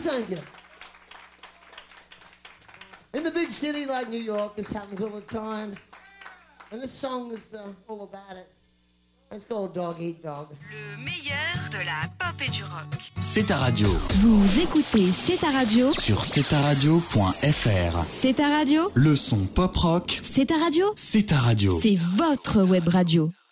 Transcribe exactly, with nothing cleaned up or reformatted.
thank you. In the big city like New York, this happens all the time. And this song is uh, all about it. Let's go, Dog Eat Dog. Le meilleur de la pop et du rock. C'est ta radio. Vous écoutez C'est ta radio Sur c'est ta radio point f r. C'est ta radio. Le son pop rock. C'est ta radio. C'est ta radio. C'est votre web radio.